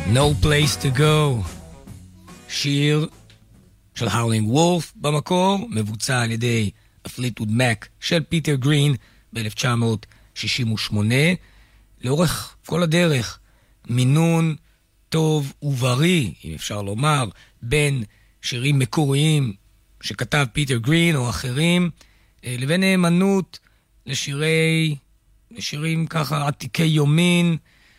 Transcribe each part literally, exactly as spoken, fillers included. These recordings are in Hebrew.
No Place to Go, שיר של Howling Wolf במקור, מבוצע על ידי פליטווד מק של פיטר גרין ב-אלף תשע מאות שישים ושמונה. לאורך כל הדרך מינון טוב ובריא, אם אפשר לומר, בין שירים מקוריים שכתב פיטר גרין או אחרים, לבין נאמנות לשירי, לשירים ככה עתיקי יומין,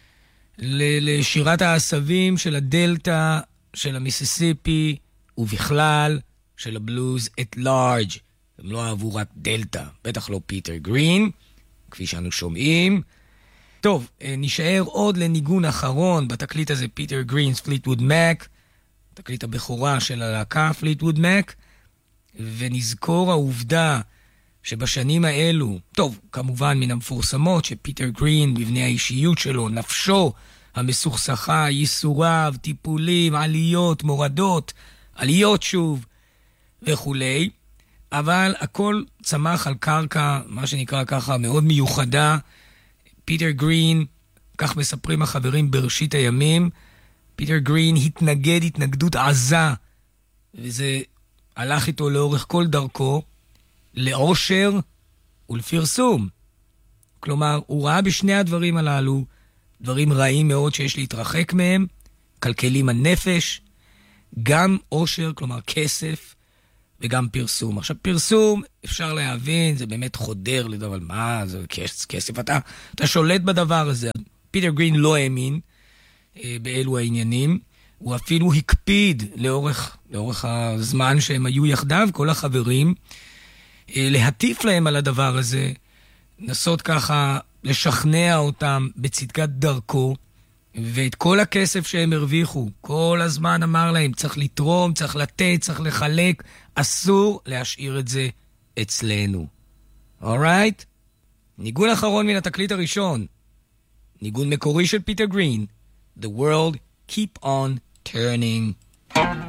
לשירת העשבים של הדלטה, של המיסיסיפי, ובכלל של הבלוז at large. הם לא אהבו רק דלטה, בטח לא פיטר גרין, כפי שאנו שומעים. טוב, נשאר עוד לניגון אחרון בתקליט הזה, פיטר גרינ's פליטווד מק, תקליט הבכורה של הלהקה פליטווד מק, ונזכור העובדה שבשנים האלו, טוב, כמובן מן המפורסמות, שפיטר גרין, בבני האישיות שלו, נפשו המסוכסכה, ייסוריו, טיפולים, עליות, מורדות, עליות שוב, וכולי. אבל הכל צמח על קרקע, מה שנקרא ככה, מאוד מיוחדה. פיטר גרין, כך מספרים החברים בראשית הימים, פיטר גרין התנגד התנגדות עזה, וזה הלך איתו לאורך כל דרכו, לעושר ולפרסום. כלומר, הוא ראה בשני הדברים הללו, דברים רעים מאוד שיש להתרחק מהם, כלכלים הנפש, גם עושר, כלומר כסף, וגם פרסום. עכשיו, פרסום, אפשר להבין, זה באמת חודר לדבר, מה, זה כסף, אתה, אתה שולט בדבר הזה. פיטר גרין לא האמין אה, באלו העניינים, הוא אפילו הקפיד לאורך, לאורך הזמן שהם היו יחדיו, כל החברים, אה, להטיף להם על הדבר הזה, נסות ככה לשכנע אותם בצדקת דרכו, ואת כל הכסף שהם הרוויחו, כל הזמן אמר להם, צריך לתרום, צריך לתת, צריך לחלק, אסור להשאיר את זה אצלנו. אורייט? ניגון אחרון מן התקליט הראשון, ניגון מקורי של פיטר גרין, The World Keep On Turning.